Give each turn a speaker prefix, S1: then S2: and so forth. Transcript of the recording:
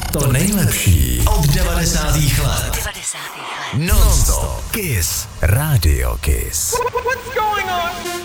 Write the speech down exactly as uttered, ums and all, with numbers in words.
S1: To nejlepší od devadesátých let.
S2: devadesátých let.
S1: Non-stop Kiss. Radio Kiss.
S3: What's going on?